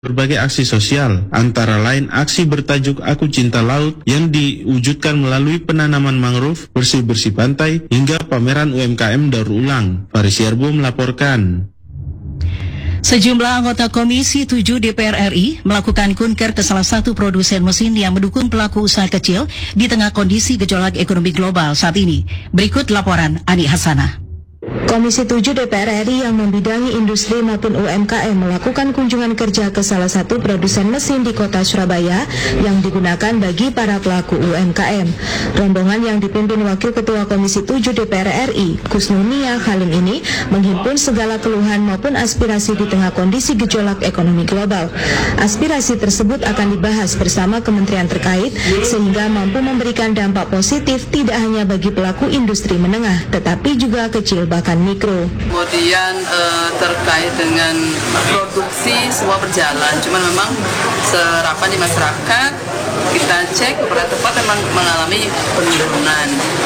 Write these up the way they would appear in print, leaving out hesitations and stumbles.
berbagai aksi sosial, antara lain aksi bertajuk Aku Cinta Laut yang diwujudkan melalui penanaman mangrove, bersih-bersih pantai, hingga pameran UMKM daur ulang. Faris Yarbo melaporkan. Sejumlah anggota Komisi 7 DPR RI melakukan kunker ke salah satu produsen mesin yang mendukung pelaku usaha kecil di tengah kondisi gejolak ekonomi global saat ini. Berikut laporan Ani Hasanah. Komisi 7 DPR RI yang membidangi industri maupun UMKM melakukan kunjungan kerja ke salah satu produsen mesin di kota Surabaya yang digunakan bagi para pelaku UMKM. Rombongan yang dipimpin Wakil Ketua Komisi 7 DPR RI, Kusnunia Halim ini menghimpun segala keluhan maupun aspirasi di tengah kondisi gejolak ekonomi global. Aspirasi tersebut akan dibahas bersama kementerian terkait sehingga mampu memberikan dampak positif tidak hanya bagi pelaku industri menengah, tetapi juga kecil bahkan mikro. Kemudian terkait dengan produksi semua berjalan, cuman memang serapan di masyarakat kita cek beberapa tempat memang mengalami penurunan.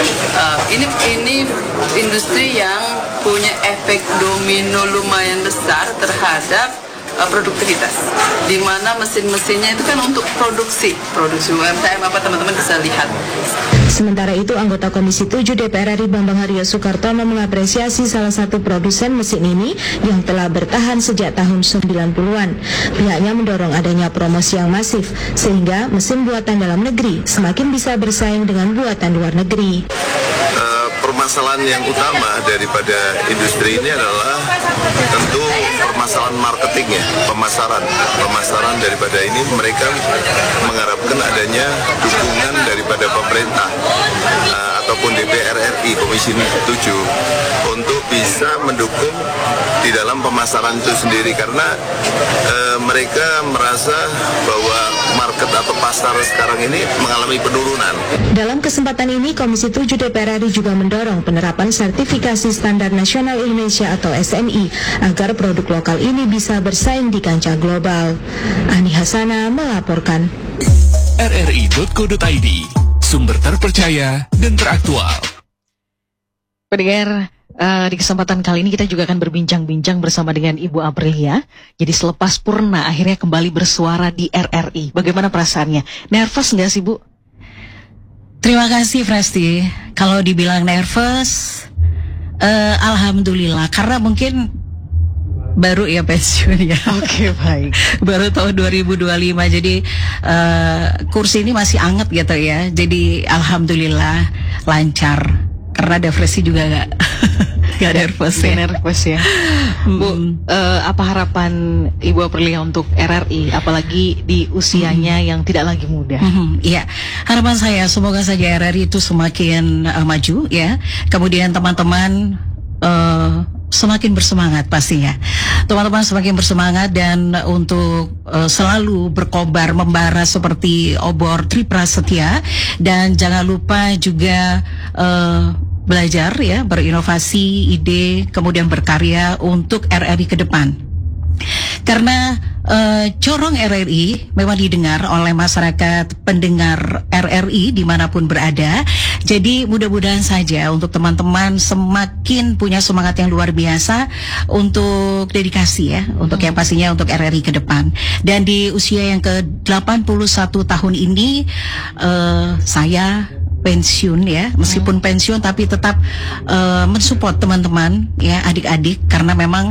Ini industri yang punya efek domino lumayan besar terhadap produktivitas, di mana mesin-mesinnya itu kan untuk produksi UMKM apa teman-teman bisa lihat. Sementara itu, anggota Komisi 7 DPR RI Bambang Haryo Soekartono mengapresiasi salah satu produsen mesin ini yang telah bertahan sejak tahun 90-an. Pihaknya mendorong adanya promosi yang masif, sehingga mesin buatan dalam negeri semakin bisa bersaing dengan buatan luar negeri. Permasalahan yang utama daripada industri ini adalah tentu permasalahan marketingnya, pemasaran daripada ini. Mereka mengharapkan adanya dukungan daripada pemerintah ataupun DPR RI Komisi 7 untuk bisa mendukung di dalam pemasaran itu sendiri, karena mereka merasa bahwa market atau pasar sekarang ini mengalami penurunan. Dalam kesempatan ini, Komisi 7 DPR RI juga mendorong penerapan sertifikasi standar nasional Indonesia atau SNI agar produk lokal ini bisa bersaing di kancah global. Ani Hasanah melaporkan. rri.co.id, sumber terpercaya dan teraktual. Pendengar, di kesempatan kali ini kita juga akan berbincang-bincang bersama dengan Ibu Aprilia. Jadi selepas Purna akhirnya kembali bersuara di RRI. Bagaimana perasaannya? Nervous nggak sih, Bu? Terima kasih, Fresti. Kalau dibilang nervous, alhamdulillah. Karena mungkin baru ya pensiun ya. Oke, baik. Baru tahun 2025. Jadi kursi ini masih anget gitu ya. Jadi alhamdulillah lancar. Karena depresi juga gak nervous ya. Bu, apa harapan Ibu Aprilia untuk RRI, apalagi di usianya yang tidak lagi muda? Iya, harapan saya semoga saja RRI itu semakin maju ya. Kemudian teman-teman semakin bersemangat pastinya. Teman-teman semakin bersemangat dan untuk selalu berkobar membara seperti obor Tri Prasetya, dan jangan lupa juga belajar ya, berinovasi, ide, kemudian berkarya untuk RRI ke depan. Karena corong RRI memang didengar oleh masyarakat pendengar RRI dimanapun berada. Jadi mudah-mudahan saja untuk teman-teman semakin punya semangat yang luar biasa untuk dedikasi ya, untuk yang pastinya untuk RRI ke depan. Dan di usia yang ke-81 tahun ini saya pensiun ya, meskipun pensiun tapi tetap mensupport teman-teman ya, adik-adik, karena memang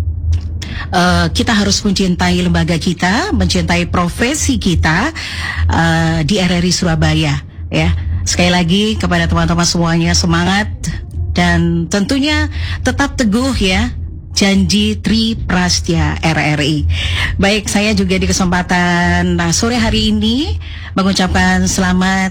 kita harus mencintai lembaga kita, mencintai profesi kita di RRI Surabaya ya. Sekali lagi kepada teman-teman semuanya, semangat dan tentunya tetap teguh ya, janji Tri Prasetya RRI. Baik, saya juga di kesempatan sore hari ini mengucapkan selamat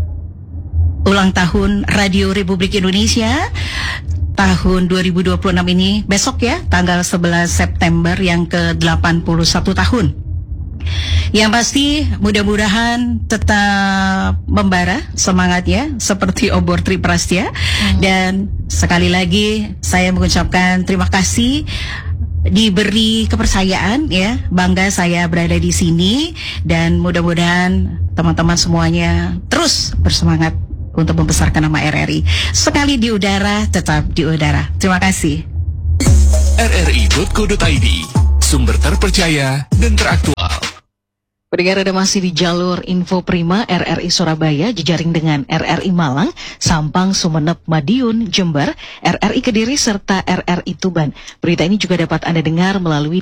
ulang tahun Radio Republik Indonesia tahun 2026 ini, besok ya, tanggal 11 September yang ke-81 tahun. Yang pasti mudah-mudahan tetap membara semangatnya seperti obor Tri Prasetya. Dan sekali lagi saya mengucapkan terima kasih diberi kepercayaan ya, bangga saya berada di sini, dan mudah-mudahan teman-teman semuanya terus bersemangat untuk membesarkan nama RRI. Sekali di udara, tetap di udara. Terima kasih. rri.co.id, Sumber terpercaya dan teraktual. Pendengar, ada masih di jalur Info Prima RRI Surabaya, jejaring dengan RRI Malang, Sampang, Sumeneb, Madiun, Jember, RRI Kediri, serta RRI Tuban. Berita ini juga dapat Anda dengar melalui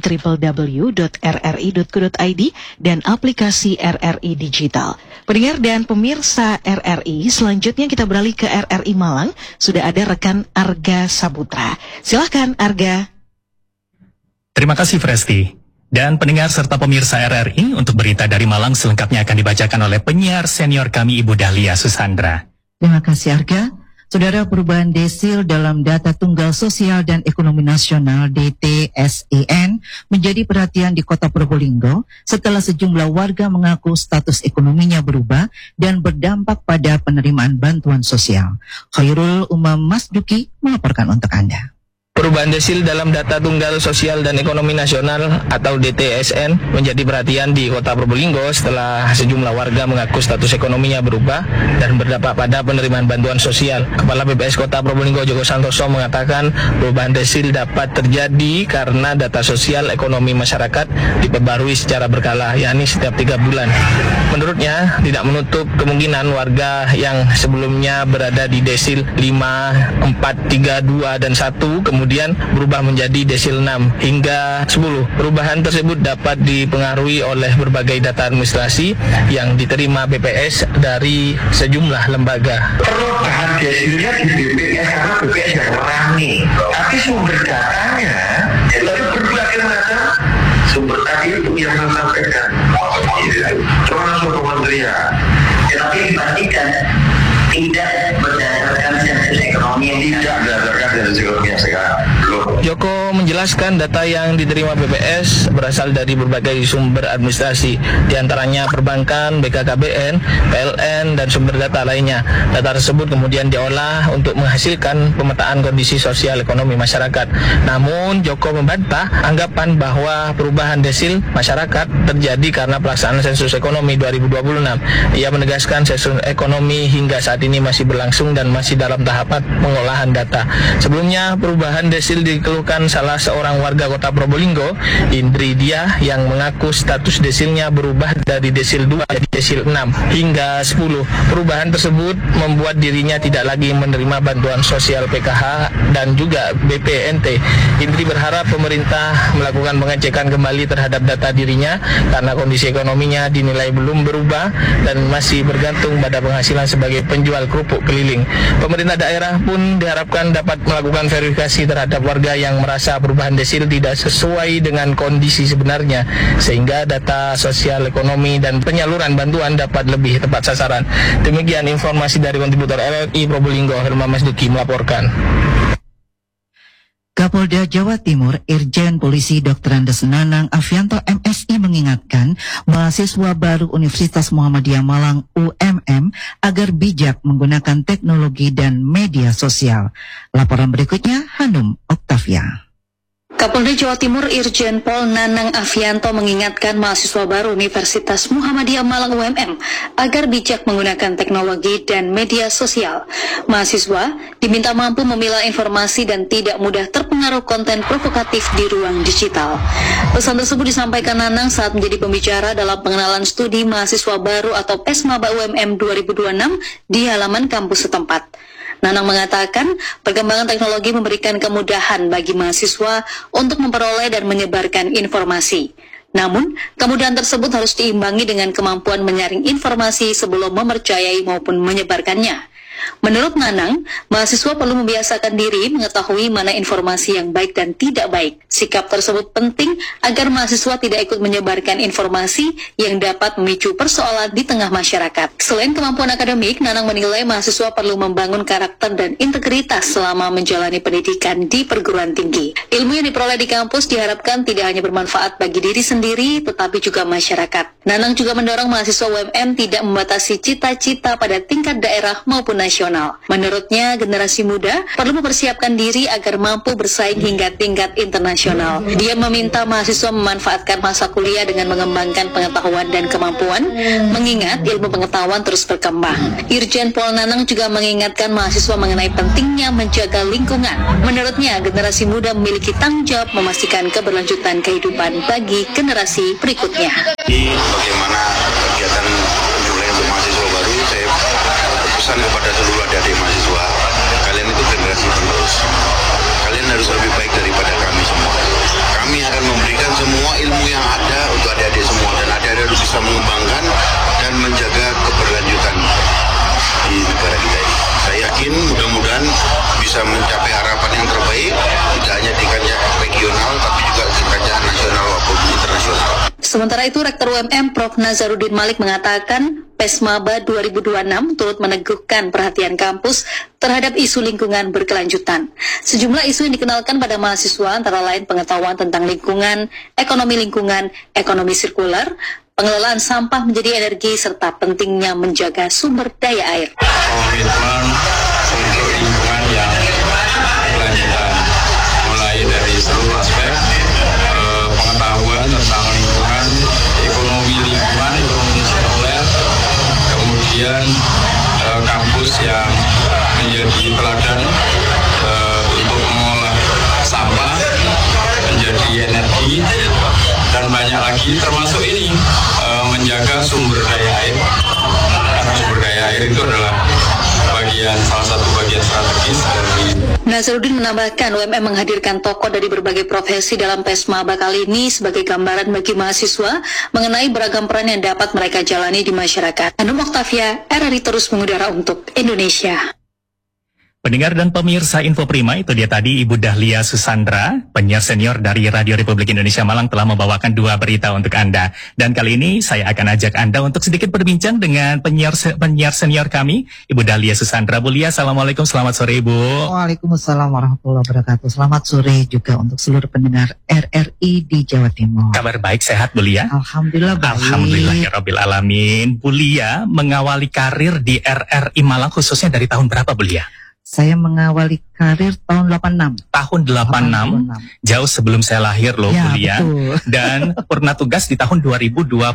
www.rri.co.id dan aplikasi RRI Digital. Pendengar dan pemirsa RRI, selanjutnya kita beralih ke RRI Malang. Sudah ada rekan Arga Saputra. Silahkan Arga. Terima kasih Fresti. Dan pendengar serta pemirsa RRI, untuk berita dari Malang selengkapnya akan dibacakan oleh penyiar senior kami Ibu Dahlia Susandra. Terima kasih Arga. Saudara, perubahan desil dalam data tunggal sosial dan ekonomi nasional DTSEN menjadi perhatian di Kota Probolinggo setelah sejumlah warga mengaku status ekonominya berubah dan berdampak pada penerimaan bantuan sosial. Khairul Umam Masduki melaporkan untuk Anda. Perubahan desil dalam data tunggal sosial dan ekonomi nasional atau DTSN menjadi perhatian di Kota Probolinggo setelah sejumlah warga mengaku status ekonominya berubah dan berdampak pada penerimaan bantuan sosial. Kepala BPS Kota Probolinggo Joko Santoso mengatakan perubahan desil dapat terjadi karena data sosial ekonomi masyarakat diperbarui secara berkala, yakni setiap 3 bulan. Menurutnya, tidak menutup kemungkinan warga yang sebelumnya berada di desil 5, 4, 3, 2, dan 1 kemudian berubah menjadi desil 6 hingga 10. Perubahan tersebut dapat dipengaruhi oleh berbagai data administrasi yang diterima BPS dari sejumlah lembaga. Perubahan desilnya di BPS karena BPS yang rame, tapi sumber datanya itu berbagai macam sumber tadi itu yang saya sampaikan. Cuma langsung kementerian. Tetapi dipastikan tidak berdasarkan sensus ekonomi yang tidak berdasarkan sensus ekonomi yang sekarang. Joko menjelaskan data yang diterima BPS berasal dari berbagai sumber administrasi, diantaranya perbankan, BKKBN, PLN, dan sumber data lainnya. Data tersebut kemudian diolah untuk menghasilkan pemetaan kondisi sosial ekonomi masyarakat. Namun Joko membantah anggapan bahwa perubahan desil masyarakat terjadi karena pelaksanaan sensus ekonomi 2026. Ia menegaskan sensus ekonomi hingga saat ini masih berlangsung dan masih dalam tahapan pengolahan data. Sebelumnya perubahan desil dikeluhkan salah seorang warga Kota Probolinggo, Indri Dia, yang mengaku status desilnya berubah dari desil 2 jadi desil 6 hingga 10. Perubahan tersebut membuat dirinya tidak lagi menerima bantuan sosial PKH dan juga BPNT. Indri berharap pemerintah melakukan pengecekan kembali terhadap data dirinya karena kondisi ekonominya dinilai belum berubah dan masih bergantung pada penghasilan sebagai penjual kerupuk keliling. Pemerintah daerah pun diharapkan dapat melakukan verifikasi terhadap warga yang merasa perubahan desil tidak sesuai dengan kondisi sebenarnya, sehingga data sosial ekonomi dan penyaluran bantuan dapat lebih tepat sasaran. Demikian informasi dari kontributor RRI Probolinggo, Herma Masduki melaporkan. Kapolda Jawa Timur Irjen Polisi Dr. Andes Nanang Afianto MSI mengingatkan mahasiswa baru Universitas Muhammadiyah Malang UMM agar bijak menggunakan teknologi dan media sosial. Laporan berikutnya Hanum Oktavia. Kapolda Jawa Timur Irjen Pol Nanang Afianto mengingatkan mahasiswa baru Universitas Muhammadiyah Malang UMM agar bijak menggunakan teknologi dan media sosial. Mahasiswa diminta mampu memilah informasi dan tidak mudah terpengaruh konten provokatif di ruang digital. Pesan tersebut disampaikan Nanang saat menjadi pembicara dalam pengenalan studi mahasiswa baru atau PESMABA UMM 2026 di halaman kampus setempat. Nanang mengatakan perkembangan teknologi memberikan kemudahan bagi mahasiswa untuk memperoleh dan menyebarkan informasi. Namun, kemudahan tersebut harus diimbangi dengan kemampuan menyaring informasi sebelum mempercayai maupun menyebarkannya. Menurut Nanang, mahasiswa perlu membiasakan diri mengetahui mana informasi yang baik dan tidak baik. Sikap tersebut penting agar mahasiswa tidak ikut menyebarkan informasi yang dapat memicu persoalan di tengah masyarakat. Selain kemampuan akademik, Nanang menilai mahasiswa perlu membangun karakter dan integritas selama menjalani pendidikan di perguruan tinggi. Ilmu yang diperoleh di kampus diharapkan tidak hanya bermanfaat bagi diri sendiri, tetapi juga masyarakat. Nanang juga mendorong mahasiswa UMM tidak membatasi cita-cita pada tingkat daerah maupun nasional. Menurutnya, generasi muda perlu mempersiapkan diri agar mampu bersaing hingga tingkat internasional. Dia meminta mahasiswa memanfaatkan masa kuliah dengan mengembangkan pengetahuan dan kemampuan, mengingat ilmu pengetahuan terus berkembang. Irjen Pol Nanang juga mengingatkan mahasiswa mengenai pentingnya menjaga lingkungan. Menurutnya, generasi muda memiliki tanggung jawab memastikan keberlanjutan kehidupan bagi generasi berikutnya. Bagaimana kegiatan penjualan untuk mahasiswa baru, saya pesan kepada seluruh adik-adik mahasiswa, kalian itu generasi penerus. Kalian harus lebih baik daripada kami semua. Kami akan memberikan semua ilmu yang ada untuk adik-adik semua, dan adik-adik harus bisa mengembangkan dan menjaga keberlanjutan di negara kita ini. Saya yakin mudah-mudahan bisa mencapai harapan yang terbaik, tidak hanya di kancah regional, tapi juga di kancah nasional maupun internasional. Sementara itu, Rektor UMM Prof. Nazarudin Malik mengatakan PESMABA 2026 turut meneguhkan perhatian kampus terhadap isu lingkungan berkelanjutan. Sejumlah isu yang dikenalkan pada mahasiswa antara lain pengetahuan tentang lingkungan, ekonomi sirkular, pengelolaan sampah menjadi energi, serta pentingnya menjaga sumber daya air. Komitmen untuk lingkungan yang berkelanjutan, mulai dari seluruh aspek pengetahuan tentang lingkungan, ekonomi sirkuler, kemudian kampus yang menjadi teladan untuk mengolah sampah menjadi energi, dan banyak lagi, termasuk ini menjaga sumber daya air, karena sumber daya air itu adalah salah satu bagian strategis dari. Nazarudin menambahkan UMM menghadirkan tokoh dari berbagai profesi dalam PESMABA kali ini sebagai gambaran bagi mahasiswa mengenai beragam peran yang dapat mereka jalani di masyarakat. Hanum Oktavia, RRI terus mengudara untuk Indonesia. Pendengar dan pemirsa Info Prima, itu dia tadi Ibu Dahlia Susandra, penyiar senior dari Radio Republik Indonesia Malang, telah membawakan 2 berita untuk Anda. Dan kali ini saya akan ajak Anda untuk sedikit berbincang dengan penyiar senior kami, Ibu Dahlia Susandra. Bu Lia, Assalamualaikum, selamat sore Ibu. Waalaikumsalam warahmatullahi wabarakatuh. Selamat sore juga untuk seluruh pendengar RRI di Jawa Timur. Kabar baik, sehat Bu Lia? Alhamdulillah baik. Alhamdulillah ya Rabbil Alamin. Bu Lia mengawali karir di RRI Malang khususnya dari tahun berapa Bu Lia? Saya mengawali karir tahun 86. Tahun 86, jauh sebelum saya lahir loh, Bu Lia. Dan purna tugas di tahun 2024.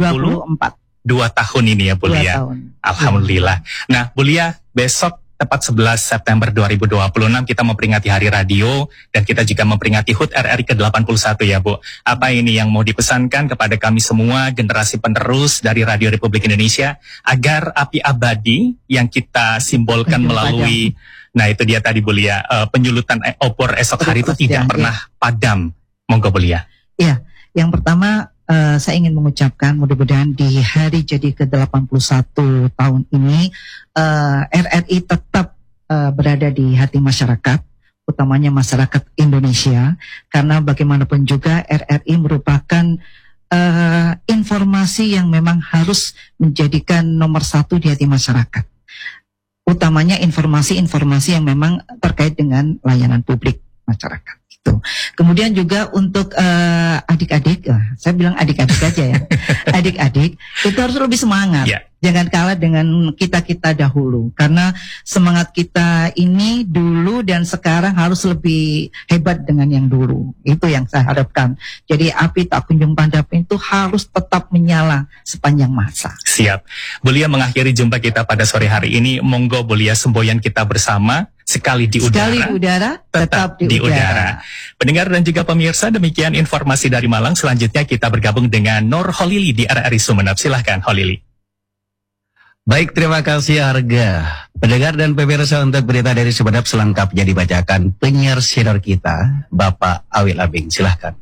2 tahun ini ya, Bu Lia. Alhamdulillah. Nah, Bu Lia, besok tepat 11 September 2026 kita memperingati Hari Radio, dan kita juga memperingati HUT RRI ke-81 ya, Bu. Apa ini yang mau dipesankan kepada kami semua, generasi penerus dari Radio Republik Indonesia, agar api abadi yang kita simbolkan melalui Nah itu dia tadi Bu Lia, penyulutan opor esok hari itu tidak pernah padam. Monggo Bu Lia. Iya, yang pertama saya ingin mengucapkan mudah-mudahan di hari jadi ke-81 tahun ini RRI tetap berada di hati masyarakat, utamanya masyarakat Indonesia, karena bagaimanapun juga RRI merupakan informasi yang memang harus menjadikan nomor 1 di hati masyarakat. Utamanya informasi-informasi yang memang terkait dengan layanan publik masyarakat itu. Kemudian juga untuk adik-adik, saya bilang adik-adik aja ya, adik-adik itu harus lebih semangat. Jangan kalah dengan kita-kita dahulu, karena semangat kita ini dulu dan sekarang harus lebih hebat dengan yang dulu. Itu yang saya harapkan. Jadi api tak kunjung padam itu harus tetap menyala sepanjang masa. Siap. Bu Lia mengakhiri jumpa kita pada sore hari ini. Monggo Bu Lia, semboyan kita bersama. Sekali di udara, tetap di udara. Pendengar dan juga pemirsa, demikian informasi dari Malang. Selanjutnya kita bergabung dengan Nur Holili di RRI Sumeneb. Silahkan Holili. Baik, terima kasih Harga. Pendengar dan pemirsa, untuk berita dari Sumeneb selengkapnya dibacakan penyiar senior kita, Bapak Awil Abing. Silahkan.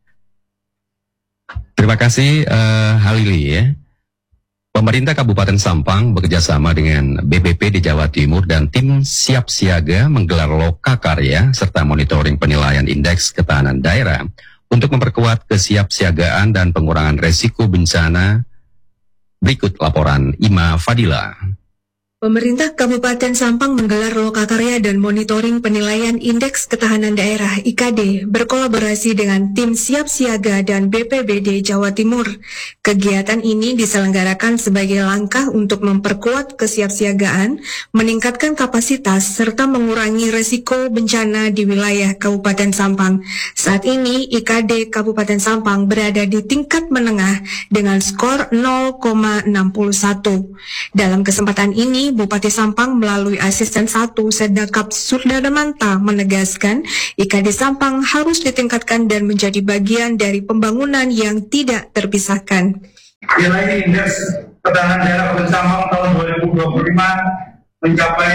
Terima kasih Halili ya. Pemerintah Kabupaten Sampang bekerjasama dengan BPP di Jawa Timur dan tim siap siaga menggelar lokakarya serta monitoring penilaian indeks ketahanan daerah untuk memperkuat kesiapsiagaan dan pengurangan resiko bencana. Berikut laporan Ima Fadila. Pemerintah Kabupaten Sampang menggelar lokakarya dan monitoring penilaian Indeks Ketahanan Daerah (IKD) berkolaborasi dengan tim Siap Siaga dan BPBD Jawa Timur. Kegiatan ini diselenggarakan sebagai langkah untuk memperkuat kesiapsiagaan, meningkatkan kapasitas, serta mengurangi risiko bencana di wilayah Kabupaten Sampang. Saat ini, IKD Kabupaten Sampang berada di tingkat menengah dengan skor 0,61. Dalam kesempatan ini, Bupati Sampang melalui Asisten 1 Sedakap Surdanamanta menegaskan IKD Sampang harus ditingkatkan dan menjadi bagian dari pembangunan yang tidak terpisahkan. Nilai Indeks Ketahanan Daerah Kabupaten Sampang tahun 2025 mencapai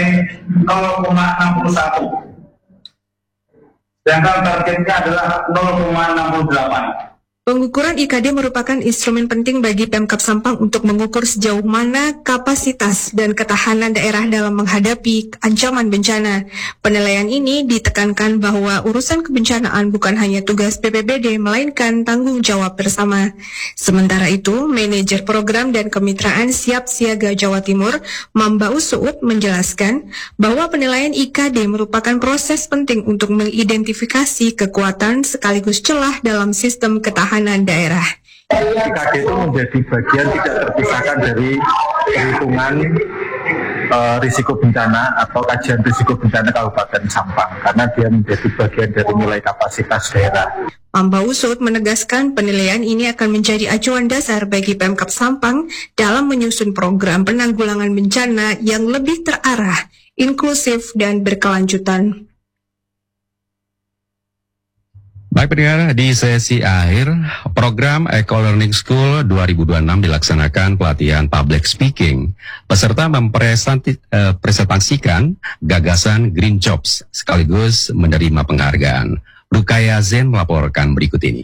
0,61. Sedangkan targetnya adalah 0,68. Pengukuran IKD merupakan instrumen penting bagi Pemkab Sampang untuk mengukur sejauh mana kapasitas dan ketahanan daerah dalam menghadapi ancaman bencana. Penilaian ini ditekankan bahwa urusan kebencanaan bukan hanya tugas BPBD, melainkan tanggung jawab bersama. Sementara itu, Manajer Program dan Kemitraan Siap Siaga Jawa Timur, Mambau Suud, menjelaskan bahwa penilaian IKD merupakan proses penting untuk mengidentifikasi kekuatan sekaligus celah dalam sistem ketahanan daerah. IKD itu menjadi bagian tidak terpisahkan dari perhitungan risiko bencana atau kajian risiko bencana Kabupaten Sampang, karena dia menjadi bagian dari nilai kapasitas daerah. Mambau Suud menegaskan penilaian ini akan menjadi acuan dasar bagi Pemkab Sampang dalam menyusun program penanggulangan bencana yang lebih terarah, inklusif, dan berkelanjutan. Baik pendengar, di sesi akhir program Eco Learning School 2026 dilaksanakan pelatihan public speaking. Peserta mempresentasikan gagasan Green Jobs sekaligus menerima penghargaan. Rukaya Zen melaporkan berikut ini.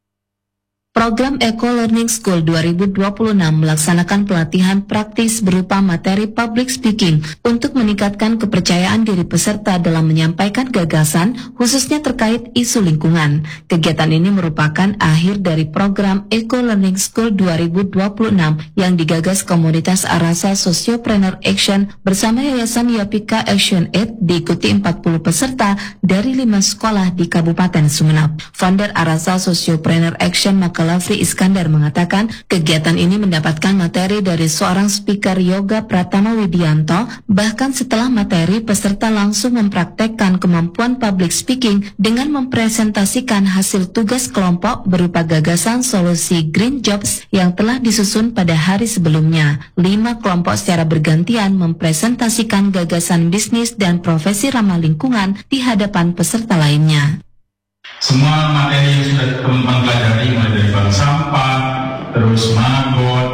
Program Eco Learning School 2026 melaksanakan pelatihan praktis berupa materi public speaking untuk meningkatkan kepercayaan diri peserta dalam menyampaikan gagasan, khususnya terkait isu lingkungan. Kegiatan ini merupakan akhir dari program Eco Learning School 2026 yang digagas komunitas Arasa Sociopreneur Action bersama Yayasan Yapika Action Aid, diikuti 40 peserta dari 5 sekolah di Kabupaten Sumeneb. Founder Arasa Sociopreneur Action Lafri Iskandar mengatakan kegiatan ini mendapatkan materi dari seorang speaker yoga Pratama Widianto. Bahkan setelah materi, peserta langsung mempraktekkan kemampuan public speaking dengan mempresentasikan hasil tugas kelompok berupa gagasan solusi Green Jobs yang telah disusun pada hari sebelumnya. 5 kelompok secara bergantian mempresentasikan gagasan bisnis dan profesi ramah lingkungan di hadapan peserta lainnya. Semua materi yang sudah teman-teman pelajari, mulai dari bank sampah, terus magot,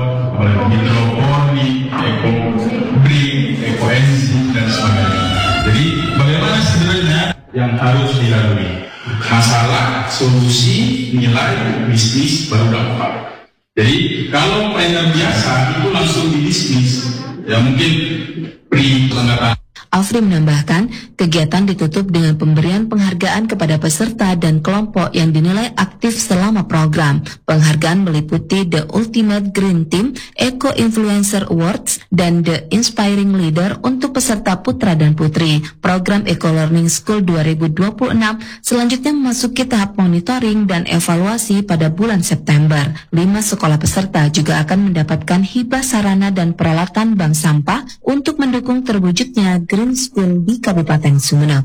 hidroponik, eco-green, eco-enzim, dan sebagainya. Jadi bagaimana sebenarnya yang harus dilalui? Masalah, solusi, nilai, bisnis, baru dampak. Jadi kalau planner biasa itu langsung di bisnis, ya mungkin pre-pelenggaraan. Afri menambahkan, kegiatan ditutup dengan pemberian penghargaan kepada peserta dan kelompok yang dinilai aktif selama program. Penghargaan meliputi The Ultimate Green Team, Eco Influencer Awards, dan The Inspiring Leader untuk peserta putra dan putri. Program Eco Learning School 2026 selanjutnya memasuki tahap monitoring dan evaluasi pada bulan September. 5 sekolah peserta juga akan mendapatkan hibah sarana dan peralatan bank sampah untuk mendukung terwujudnya Green School di Kabupaten Sumeneb.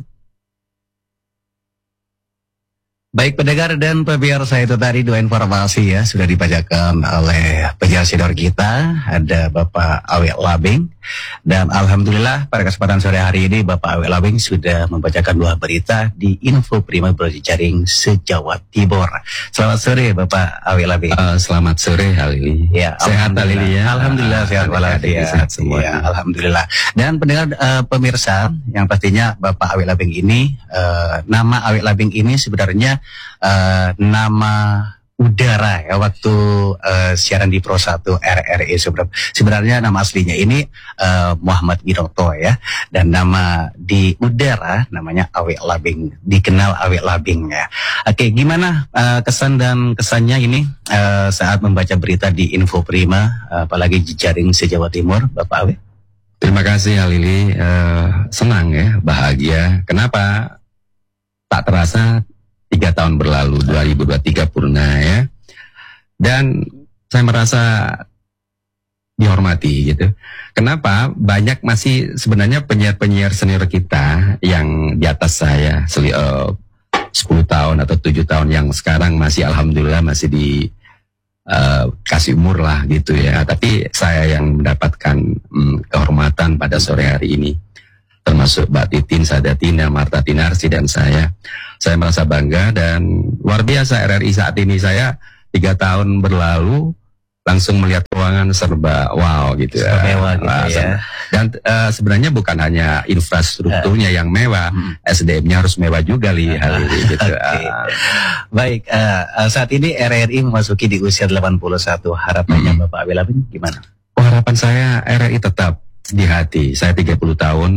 Baik pendengar dan pemirsa, itu tadi dua informasi ya sudah dibacakan oleh penyiar senior kita, ada Bapak Awe Labing, dan alhamdulillah pada kesempatan sore hari ini Bapak Awe Labing sudah membacakan 2 berita di Info Prima Berjejaring se-Jawa Timur. Selamat sore Bapak Awe Labing. Selamat sore Halili. Ya, sehat Halili ya. Alhamdulillah sehat walafiat. Sehat semua. Ya, alhamdulillah. Dan pendengar pemirsa yang pastinya Bapak Awe Labing ini nama Awe Labing ini sebenarnya nama udara ya waktu siaran di Pro 1 RRI sebenarnya nama aslinya ini Muhammad Wiroto ya, dan nama di udara namanya Awe Labing, dikenal Awe Labing ya. Oke, gimana kesan dan kesannya ini saat membaca berita di Info Prima apalagi jejaring se-Jawa Timur Bapak Awe? Terima kasih Halili, senang ya, bahagia. Kenapa? Tak terasa 3 tahun berlalu, 2023 purna ya. Dan saya merasa dihormati gitu. Kenapa? Banyak masih sebenarnya penyiar-penyiar senior kita yang di atas saya 10 tahun atau 7 tahun yang sekarang masih alhamdulillah masih di kasih umur lah gitu ya. Tapi saya yang mendapatkan kehormatan pada sore hari ini, termasuk Mbak Titin Sadatina, Marta Tinarsi dan saya merasa bangga dan luar biasa. RRI saat ini saya 3 tahun berlalu langsung melihat ruangan serba wow gitu ya. Mewah gitu ya. Dan sebenarnya bukan hanya infrastrukturnya yang mewah, SDM-nya harus mewah juga gitu. Baik, saat ini RRI memasuki di usia 81. Harapannya Bapak Awi Labeng gimana? Harapan saya RRI tetap di hati. Saya 30 tahun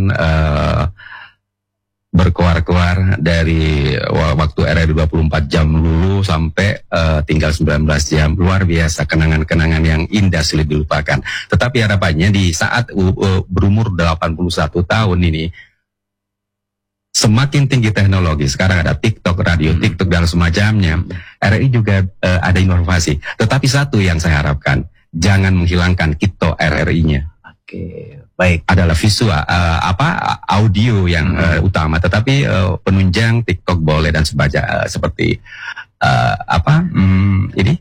berkeluar-keluar dari waktu RRI 24 jam dulu sampai tinggal 19 jam. Luar biasa, kenangan-kenangan yang indah sulit dilupakan. Tetapi harapannya di saat berumur 81 tahun ini, semakin tinggi teknologi, sekarang ada TikTok, radio TikTok dan semacamnya, RRI juga ada inovasi. Tetapi satu yang saya harapkan, jangan menghilangkan kita RRI-nya. Oke, baik. Adalah visual, audio yang utama, tetapi penunjang TikTok boleh dan sebagainya, seperti ini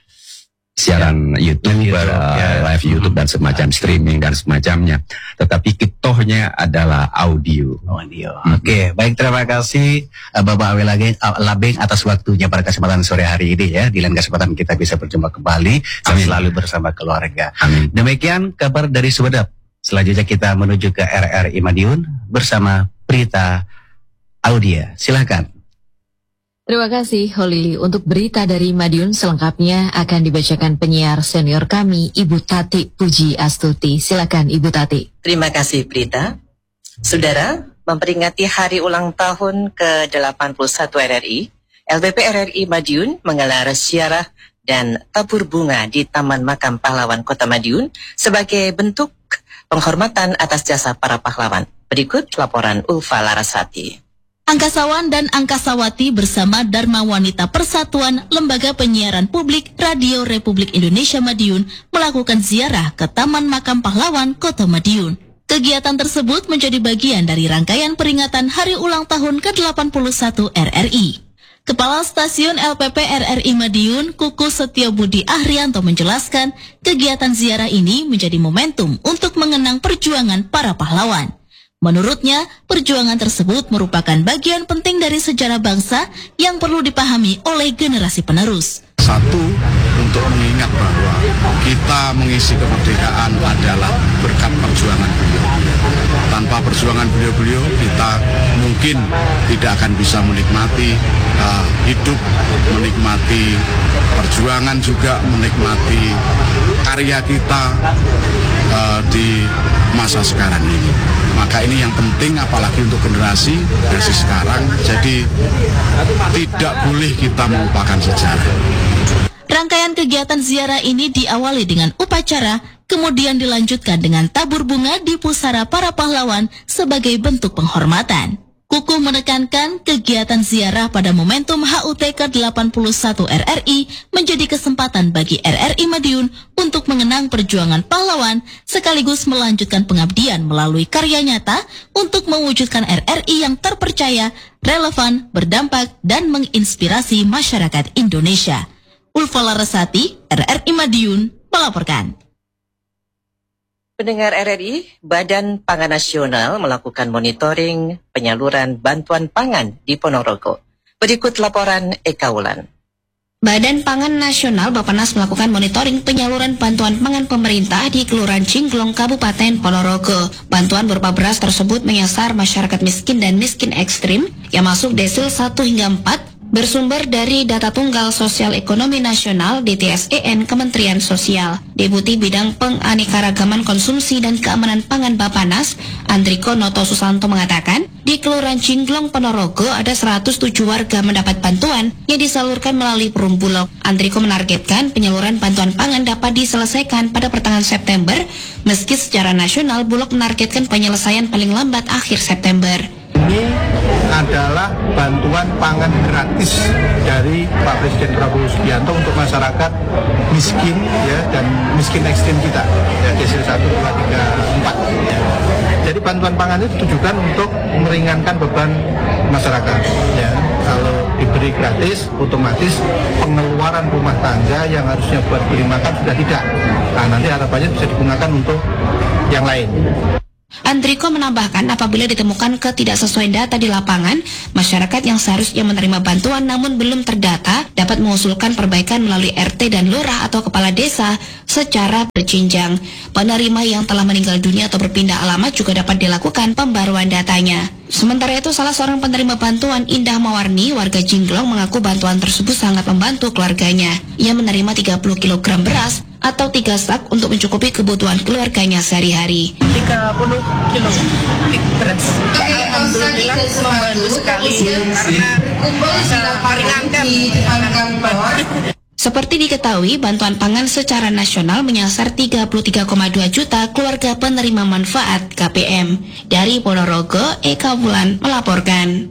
siaran YouTube, live YouTube dan semacam streaming dan semacamnya. Tetapi kitohnya adalah audio. Oke, baik, terima kasih Bapak Awi Labeng atas waktunya pada kesempatan sore hari ini ya. Di lain kesempatan kita bisa berjumpa kembali selalu bersama keluarga. Amin. Demikian kabar dari Sumedap. Selanjutnya kita menuju ke RRI Madiun bersama Prita Audia. Silakan. Terima kasih Holili. Untuk berita dari Madiun selengkapnya akan dibacakan penyiar senior kami Ibu Tati Puji Astuti. Silakan Ibu Tati. Terima kasih Prita. Saudara, memperingati hari ulang tahun ke-81 RRI, LBP RRI Madiun menggelar ziarah dan tabur bunga di Taman Makam Pahlawan Kota Madiun sebagai bentuk penghormatan atas jasa para pahlawan. Berikut laporan Ulfa Larasati. Angkasawan dan Angkasawati bersama Dharma Wanita Persatuan Lembaga Penyiaran Publik Radio Republik Indonesia Madiun melakukan ziarah ke Taman Makam Pahlawan Kota Madiun. Kegiatan tersebut menjadi bagian dari rangkaian peringatan Hari Ulang Tahun ke-81 RRI. Kepala Stasiun LPP RRI Madiun, Kuku Setiobudi Ahrianto menjelaskan, kegiatan ziarah ini menjadi momentum untuk mengenang perjuangan para pahlawan. Menurutnya, perjuangan tersebut merupakan bagian penting dari sejarah bangsa yang perlu dipahami oleh generasi penerus. Satu, untuk mengingat bahwa kita mengisi kemerdekaan adalah berkat perjuangan beliau. Tanpa perjuangan beliau-beliau, kita mungkin tidak akan bisa menikmati hidup, menikmati perjuangan juga, menikmati karya kita di masa sekarang ini. Maka ini yang penting apalagi untuk generasi sekarang, jadi tidak boleh kita melupakan sejarah. Rangkaian kegiatan ziarah ini diawali dengan upacara, kemudian dilanjutkan dengan tabur bunga di pusara para pahlawan sebagai bentuk penghormatan. Kukuh menekankan kegiatan ziarah pada momentum HUT ke-81 RRI menjadi kesempatan bagi RRI Madiun untuk mengenang perjuangan pahlawan sekaligus melanjutkan pengabdian melalui karya nyata untuk mewujudkan RRI yang terpercaya, relevan, berdampak, dan menginspirasi masyarakat Indonesia. Ulfa Larasati, RRI Madiun, melaporkan. Pendengar RRI, Badan Pangan Nasional melakukan monitoring penyaluran bantuan pangan di Ponorogo. Berikut laporan Eka Wulan. Badan Pangan Nasional Bappenas melakukan monitoring penyaluran bantuan pangan pemerintah di Kelurahan Cingglong, Kabupaten Ponorogo. Bantuan berupa beras tersebut menyasar masyarakat miskin dan miskin ekstrim yang masuk desil 1 hingga 4 bersumber dari Data Tunggal Sosial Ekonomi Nasional DTSEN Kementerian Sosial. Deputi Bidang Penganekaragaman Konsumsi dan Keamanan Pangan Bapanas, Andriko Noto Susanto mengatakan, di Kelurahan Cinglong Ponorogo ada 107 warga mendapat bantuan yang disalurkan melalui Perum Bulog. Andriko menargetkan penyaluran bantuan pangan dapat diselesaikan pada pertengahan September, meski secara nasional Bulog menargetkan penyelesaian paling lambat akhir September. Ini adalah bantuan pangan gratis dari Pak Presiden Prabowo Subianto untuk masyarakat miskin ya, dan miskin ekstrim kita ya, desil 1, 2, 3, 4 ya. Jadi bantuan pangan itu ditujukan untuk meringankan beban masyarakat ya. Kalau diberi gratis, otomatis pengeluaran rumah tangga yang harusnya buat beli makan sudah tidak. Nah, nanti harapannya bisa digunakan untuk yang lain. Andriko menambahkan apabila ditemukan ketidaksesuaian data di lapangan, masyarakat yang seharusnya menerima bantuan namun belum terdata dapat mengusulkan perbaikan melalui RT dan lurah atau kepala desa secara berjenjang. Penerima yang telah meninggal dunia atau berpindah alamat juga dapat dilakukan pembaruan datanya. Sementara itu, salah seorang penerima bantuan, Indah Mawarni, warga Cinglong, mengaku bantuan tersebut sangat membantu keluarganya. Ia menerima 30 kg beras atau 3 sak untuk mencukupi kebutuhan keluarganya sehari-hari. 30 kilo beras. Alhamdulillah membantu sekali karena bisa meringankan pangan. Seperti diketahui, bantuan pangan secara nasional menyasar 33,2 juta keluarga penerima manfaat KPM. Dari Ponorogo, Eka Wulan melaporkan.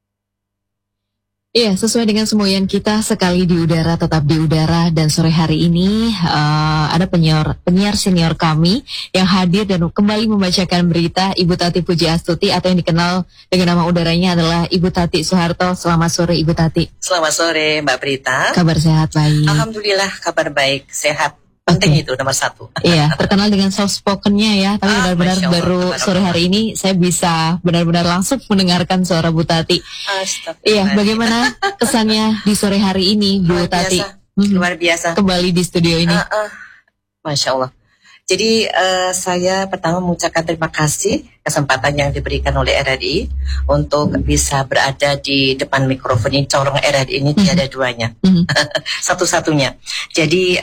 Iya, sesuai dengan semboyan kita, sekali di udara tetap di udara, dan sore hari ini ada penyiar senior kami yang hadir dan kembali membacakan berita, Ibu Tati Pujiastuti, atau yang dikenal dengan nama udaranya adalah Ibu Tati Soeharto. Selamat sore Ibu Tati. Selamat sore Mbak Prita. Kabar sehat, baik? Alhamdulillah kabar baik, sehat. Penting itu nomor 1. Iya, terkenal dengan soft spoken-nya ya, tapi benar-benar baru sore hari ini saya bisa benar-benar langsung mendengarkan suara Bu Tati. Iya, bagaimana kesannya di sore hari ini Bu Tati? Luar biasa. Kembali di studio ini. Masya Allah. Jadi saya pertama mengucapkan terima kasih kesempatan yang diberikan oleh RRI untuk bisa berada di depan mikrofon ini. Corong RRI ini tiada duanya, satu-satunya. Jadi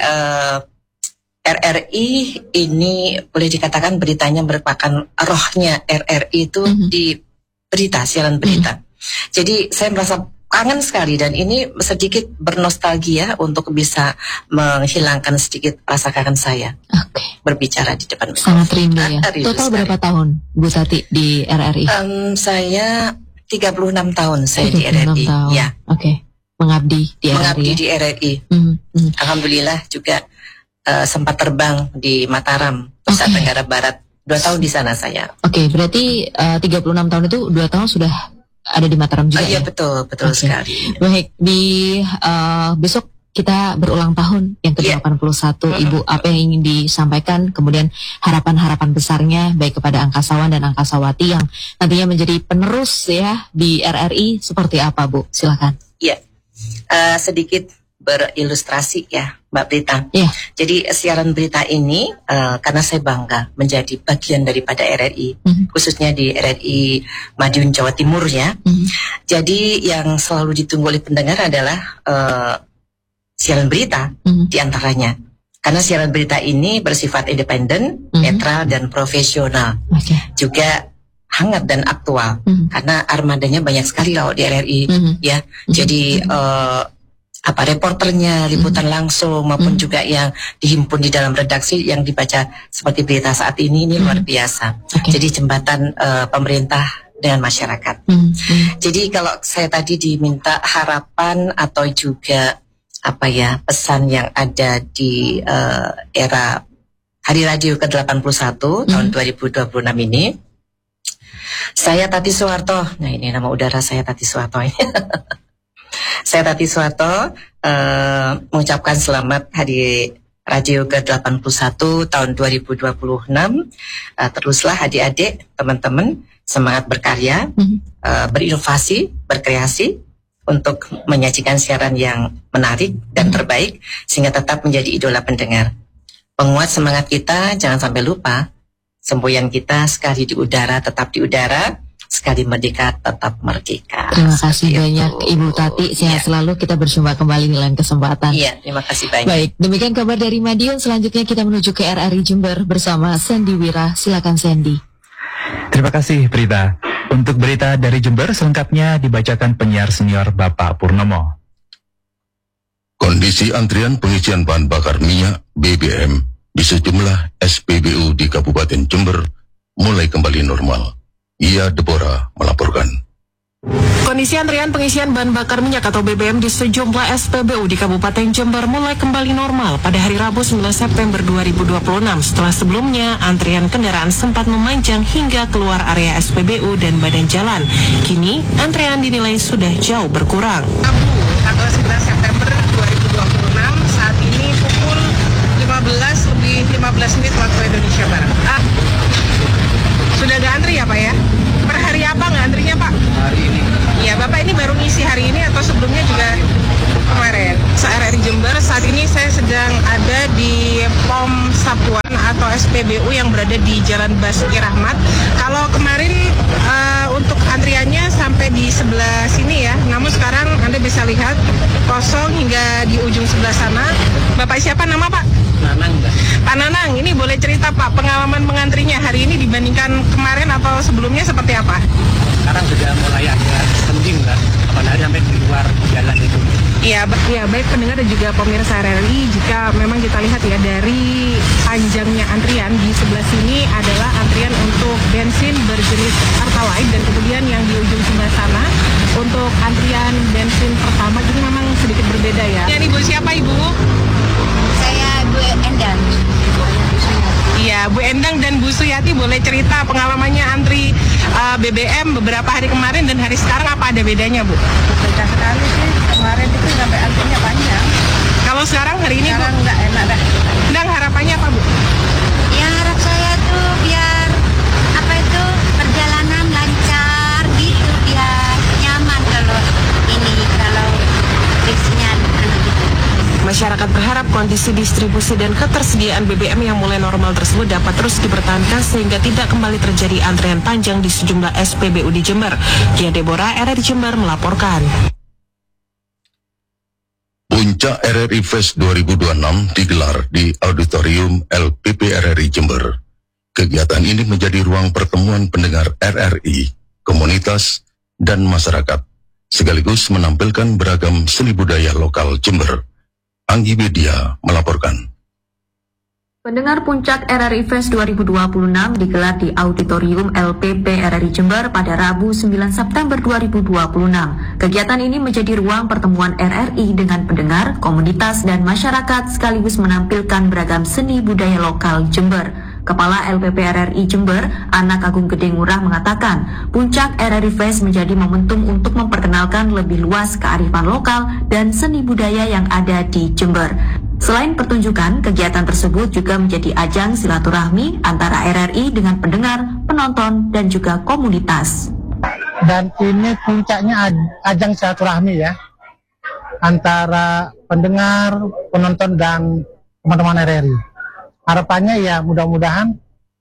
RRI ini boleh dikatakan beritanya merupakan rohnya RRI itu di berita, siaran berita. Jadi saya merasa kangen sekali dan ini sedikit bernostalgia untuk bisa menghilangkan sedikit rasa kangen saya. Berbicara di depan mikrofon. Sangat rindu ya. Total berapa tahun Bu Tati di RRI? Saya 36 tahun saya di RRI. Ya. Oke. Mengabdi di RRI. Mengabdi di RRI. Alhamdulillah juga sempat terbang di Mataram, Nusa Tenggara Barat. 2 tahun di sana saya. Oke, berarti 36 tahun itu 2 tahun sudah ada di Mataram juga. Iya, betul sekali. Baik, di besok kita berulang tahun yang ke-81. Ibu, apa yang ingin disampaikan, kemudian harapan-harapan besarnya baik kepada angkasawan dan angkasawati yang nantinya menjadi penerus ya di RRI seperti apa, Bu? Silakan. Iya. Sedikit berilustrasi ya Mbak Prita. Jadi siaran berita ini karena saya bangga menjadi bagian daripada RRI, khususnya di RRI Madiun Jawa Timur ya. Jadi yang selalu ditunggu oleh pendengar adalah siaran berita diantaranya. Karena siaran berita ini bersifat independen, netral dan profesional. Juga hangat dan aktual karena armadanya banyak sekali kalau di RRI ya. Jadi reporternya, liputan langsung maupun juga yang dihimpun di dalam redaksi yang dibaca seperti berita saat ini luar biasa. Jadi jembatan pemerintah dengan masyarakat. Jadi kalau saya tadi diminta harapan atau juga pesan yang ada di era Hari Radio ke-81 tahun 2026 ini, saya Tati Soeharto. Nah, ini nama udara saya Tati Soeharto. Saya Tati Soeharto mengucapkan selamat Hari Radio ke-81 tahun 2026. Teruslah adik-adik, teman-teman, semangat berkarya, berinovasi, berkreasi untuk menyajikan siaran yang menarik dan terbaik sehingga tetap menjadi idola pendengar. Penguat semangat kita, jangan sampai lupa semboyan kita sekali di udara tetap di udara, sekali merdeka tetap merdeka. Terima kasih banyak Ibu Tati, sehat selalu, kita berjumpa kembali di lain kesempatan. Iya, terima kasih banyak. Baik, demikian kabar dari Madiun. Selanjutnya kita menuju ke RRI Jember bersama Sandy Wira. Silakan Sandy. Terima kasih Prita. Untuk berita dari Jember selengkapnya dibacakan penyiar senior Bapak Purnomo. Kondisi antrian pengisian bahan bakar minyak BBM di sejumlah SPBU di Kabupaten Jember mulai kembali normal. Ia Deborah melaporkan. Kondisi antrian pengisian bahan bakar minyak atau BBM di sejumlah SPBU di Kabupaten Jember mulai kembali normal pada hari Rabu 9 September 2026 setelah sebelumnya antrian kendaraan sempat memanjang hingga keluar area SPBU dan badan jalan. Kini antrian dinilai sudah jauh berkurang. Rabu tanggal 9 September 2026 saat ini pukul 15:15 waktu Indonesia Barat. Sudah ada antri ya Pak ya? Per hari apa nggak antrinya Pak? Hari ini. Iya Bapak ini baru ngisi hari ini atau sebelumnya juga kemarin? RRI Jember saat ini saya sedang ada di POM Sapuan atau SPBU yang berada di Jalan Basuki Rahmat. Kalau kemarin untuk antriannya sampai di sebelah sini ya, namun sekarang Anda bisa lihat kosong hingga di ujung sebelah sana. Bapak siapa nama Pak? Nanang. Pak Nanang, ini boleh cerita Pak pengalaman mengantrinya hari ini dibandingkan kemarin atau sebelumnya seperti apa? Sekarang sudah mulai agak penting kan, apalagi sampai di luar jalan itu. Iya, baik pendengar dan juga pemirsa RRI, jika memang kita lihat ya dari panjangnya antrian di sebelah sini adalah antrian untuk bensin berjenis Pertalite dan kemudian yang di ujung sebelah sana untuk antrian bensin pertama ini memang sedikit berbeda ya. Ini Bu siapa Ibu? Saya Bu Endang. Iya, Bu Endang dan Bu Suyati boleh cerita pengalamannya antri BBM beberapa hari kemarin dan hari sekarang apa ada bedanya Bu? Beda sekali sih, kemarin itu sampai antrinya panjang. Kalau sekarang hari ini sekarang Bu? Nggak enak dah. Endang harapannya apa Bu? Ya harap saya tuh biar apa itu perjalanan lancar gitu, biar nyaman kalau fixnya gitu. Masyarakat berharap kondisi distribusi dan ketersediaan BBM yang mulai normal tersebut dapat terus dipertahankan sehingga tidak kembali terjadi antrean panjang di sejumlah SPBU di Jember. Kia Deborah, RRI Jember melaporkan. Puncak RRI Fest 2026 digelar di Auditorium LPP RRI Jember. Kegiatan ini menjadi ruang pertemuan pendengar RRI, komunitas, dan masyarakat, sekaligus menampilkan beragam seni budaya lokal Jember. Anggi Media melaporkan. Pendengar puncak RRI Fest 2026 digelar di Auditorium LPP RRI Jember pada Rabu 9 September 2026. Kegiatan ini menjadi ruang pertemuan RRI dengan pendengar, komunitas, dan masyarakat sekaligus menampilkan beragam seni budaya lokal Jember. Kepala LPP RRI Jember, Anak Agung Gede Ngurah mengatakan, puncak RRI Fest menjadi momentum untuk memperkenalkan lebih luas kearifan lokal dan seni budaya yang ada di Jember. Selain pertunjukan, kegiatan tersebut juga menjadi ajang silaturahmi antara RRI dengan pendengar, penonton, dan juga komunitas. Dan ini puncaknya ajang silaturahmi ya, antara pendengar, penonton, dan teman-teman RRI. Harapannya ya mudah-mudahan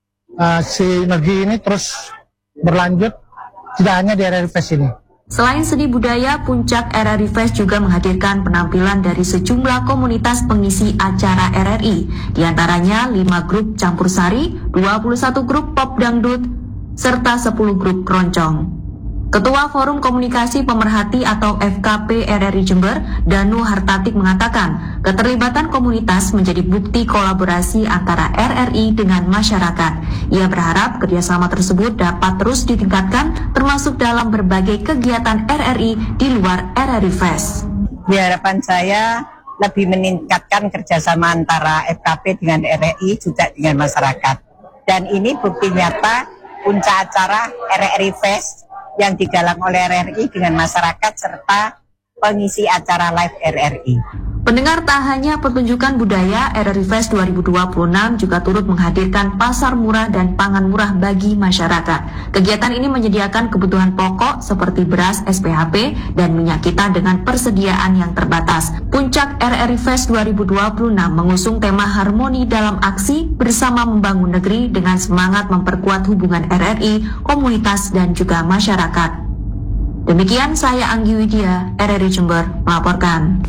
sinergi ini terus berlanjut, tidak hanya di RRI Fest ini. Selain seni budaya, puncak RRI Fest juga menghadirkan penampilan dari sejumlah komunitas pengisi acara RRI, diantaranya 5 grup campur sari, 21 grup pop dangdut, serta 10 grup keroncong. Ketua Forum Komunikasi Pemerhati atau FKP RRI Jember, Danu Hartatik mengatakan, keterlibatan komunitas menjadi bukti kolaborasi antara RRI dengan masyarakat. Ia berharap kerjasama tersebut dapat terus ditingkatkan, termasuk dalam berbagai kegiatan RRI di luar RRI Fest. Di harapan saya lebih meningkatkan kerjasama antara FKP dengan RRI juga dengan masyarakat. Dan ini bukti nyata puncak acara RRI Fest yang digalang oleh RRI dengan masyarakat serta pengisi acara live RRI. Pendengar, tak hanya pertunjukan budaya, RRI Fest 2026 juga turut menghadirkan pasar murah dan pangan murah bagi masyarakat. Kegiatan ini menyediakan kebutuhan pokok seperti beras, SPHP, dan minyak kita dengan persediaan yang terbatas. Puncak RRI Fest 2026 mengusung tema harmoni dalam aksi bersama membangun negeri dengan semangat memperkuat hubungan RRI, komunitas, dan juga masyarakat. Demikian saya Anggi Widya, RRI Jember, melaporkan.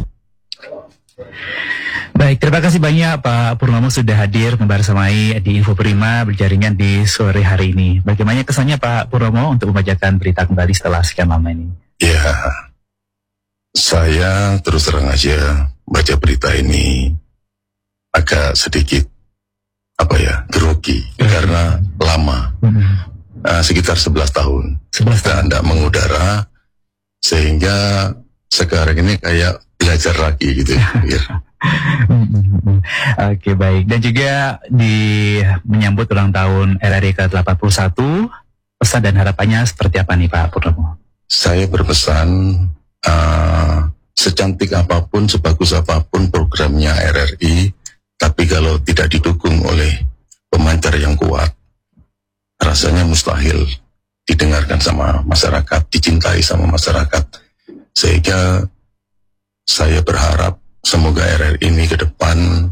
Baik, terima kasih banyak Pak Purnomo sudah hadir membersamai di Info Prima berjaringan di sore hari ini. Bagaimana kesannya Pak Purnomo untuk membacakan berita kembali setelah sekian lama ini? Ya, saya terus terang aja baca berita ini agak sedikit grogi karena lama, sekitar 11 tahun kita tidak mengudara, sehingga sekarang ini kayak belajar lagi gitu ya. Oke, baik. Dan juga menyambut ulang tahun RRI ke-81, pesan dan harapannya seperti apa nih Pak Purnomo? Saya berpesan, secantik apapun, sebagus apapun programnya RRI, tapi kalau tidak didukung oleh pemancar yang kuat, rasanya mustahil didengarkan sama masyarakat, dicintai sama masyarakat. Sehingga saya berharap semoga RRI ini ke depan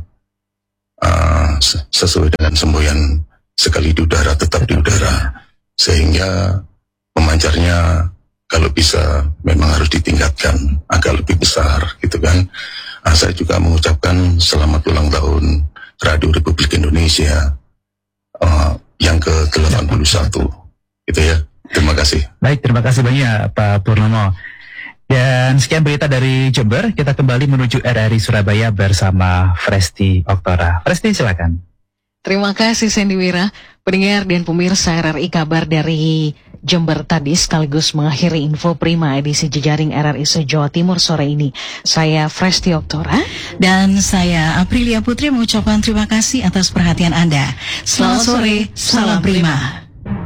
sesuai dengan semboyan sekali di udara tetap di udara, sehingga pemancarnya kalau bisa memang harus ditingkatkan agak lebih besar gitu kan. Saya juga mengucapkan selamat ulang tahun Radio Republik Indonesia yang ke-81 gitu ya. Terima kasih. Baik, terima kasih banyak Pak Purnomo. Dan sekian berita dari Jember, kita kembali menuju RRI Surabaya bersama Fresti Oktora. Fresti, silakan. Terima kasih Sandy Wira. Pendengar dan pemirsa RRI, kabar dari Jember tadi sekaligus mengakhiri Info Prima edisi jejaring RRI se-Jawa Timur sore ini. Saya Fresti Oktora. Dan saya Aprilia Putri mengucapkan terima kasih atas perhatian Anda. Selamat sore, salam Prima.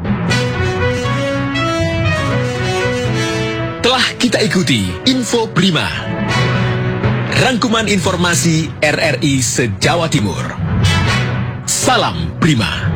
Telah kita ikuti Info Prima, rangkuman informasi RRI se-Jawa Timur. Salam Prima.